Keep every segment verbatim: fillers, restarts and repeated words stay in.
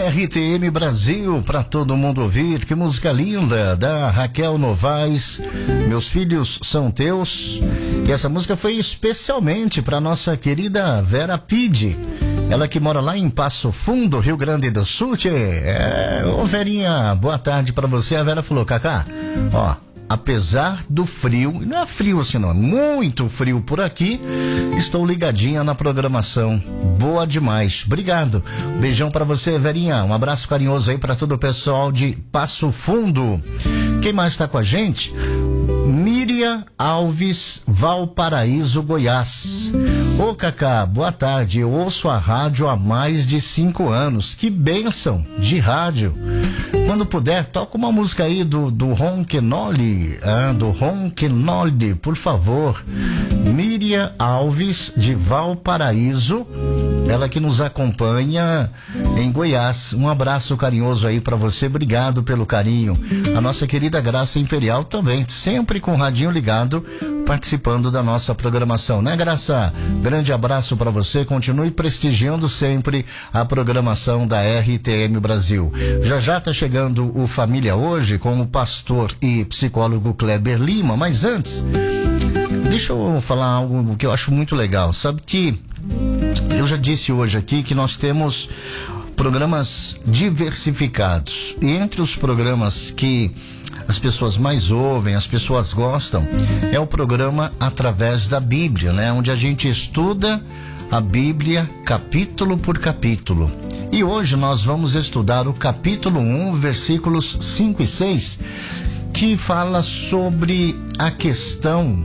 R T M Brasil, para todo mundo ouvir. Que música linda, da Raquel Novaes. Meus filhos são teus. E essa música foi especialmente para nossa querida Vera Pide. Ela que mora lá em Passo Fundo, Rio Grande do Sul. Tchê. É, ô Verinha, boa tarde para você. A Vera falou, Cacá, ó, apesar do frio, não é frio assim não, muito frio por aqui, estou ligadinha na programação. Boa demais, obrigado. Beijão pra você, Verinha, um abraço carinhoso aí pra todo o pessoal de Passo Fundo. Quem mais tá com a gente? Miriam Alves, Valparaíso, Goiás. Ô Cacá, boa tarde, eu ouço a rádio há mais de cinco anos, que bênção de rádio. Quando puder, toca uma música aí do, do Ronquenoli, ah, do Ronquenoli, por favor. Miriam Alves, de Valparaíso, ela que nos acompanha em Goiás. Um abraço carinhoso aí pra você, obrigado pelo carinho. A nossa querida Graça Imperial também, sempre com o radinho ligado, participando da nossa programação, né, Graça? Grande abraço para você, continue prestigiando sempre a programação da R T M Brasil. Já já tá chegando o Família Hoje com o pastor e psicólogo Kleber Lima, mas antes, deixa eu falar algo que eu acho muito legal. Sabe que eu já disse hoje aqui que nós temos programas diversificados, e entre os programas que as pessoas mais ouvem, as pessoas gostam, é o programa Através da Bíblia, né? Onde a gente estuda a Bíblia capítulo por capítulo. E hoje nós vamos estudar o capítulo um, versículos cinco e seis, que fala sobre a questão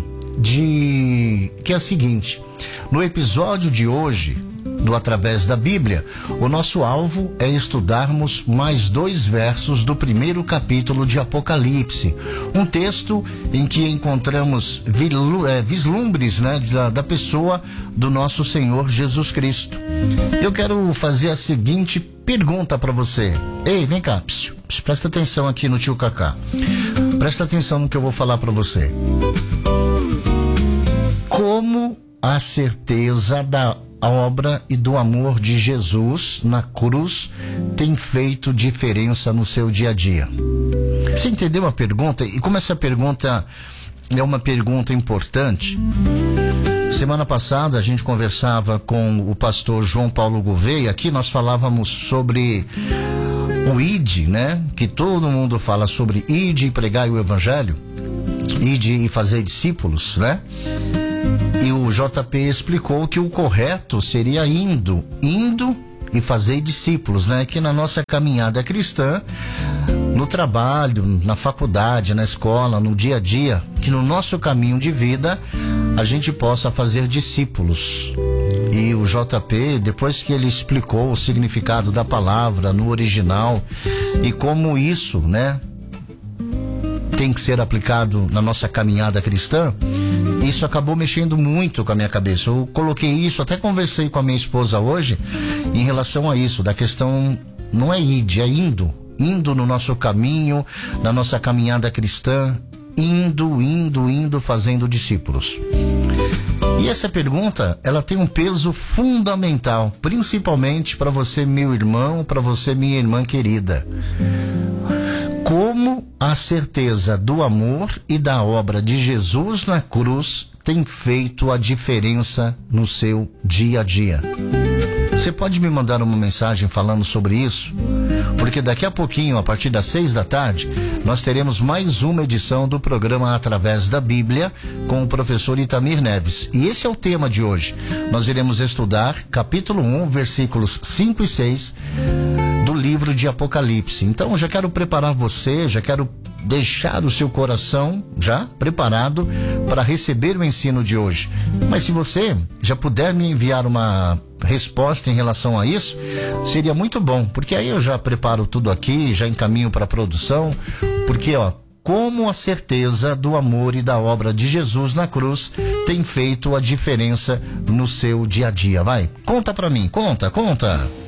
de... que é a seguinte: no episódio de hoje, do Através da Bíblia, o nosso alvo é estudarmos mais dois versos do primeiro capítulo de Apocalipse, um texto em que encontramos vislumbres, né, da, da pessoa do nosso Senhor Jesus Cristo. Eu quero fazer a seguinte pergunta para você. Ei, vem cá, psiu, psiu, presta atenção aqui no tio Cacá. Presta atenção no que eu vou falar para você. Como a certeza da a obra e do amor de Jesus na cruz tem feito diferença no seu dia a dia? Você entendeu a pergunta? E como essa pergunta é uma pergunta importante, semana passada a gente conversava com o pastor João Paulo Gouveia. Aqui nós falávamos sobre o I D, né? Que todo mundo fala sobre I D e pregar o evangelho, I D e fazer discípulos, né? E o J P explicou que o correto seria indo, indo e fazer discípulos, né? Que na nossa caminhada cristã, no trabalho, na faculdade, na escola, no dia a dia, que no nosso caminho de vida a gente possa fazer discípulos. E o J P, depois que ele explicou o significado da palavra no original e como isso, né, tem que ser aplicado na nossa caminhada cristã, isso acabou mexendo muito com a minha cabeça. Eu coloquei isso, até conversei com a minha esposa hoje em relação a isso, da questão, não é id, é indo, indo no nosso caminho, na nossa caminhada cristã, indo, indo, indo, fazendo discípulos. E essa pergunta, ela tem um peso fundamental, principalmente para você, meu irmão, para você, minha irmã querida. Como a certeza do amor e da obra de Jesus na cruz tem feito a diferença no seu dia a dia? Você pode me mandar uma mensagem falando sobre isso? Porque daqui a pouquinho, a partir das seis da tarde, nós teremos mais uma edição do programa Através da Bíblia com o professor Itamir Neves. E esse é o tema de hoje. Nós iremos estudar capítulo um, versículos cinco e seis do livro de Apocalipse. Então, já quero preparar você, já quero deixar o seu coração já preparado para receber o ensino de hoje. Mas se você já puder me enviar uma resposta em relação a isso, seria muito bom, porque aí eu já preparo tudo aqui, já encaminho para a produção, porque ó, como a certeza do amor e da obra de Jesus na cruz tem feito a diferença no seu dia a dia. Vai, conta para mim, conta, conta.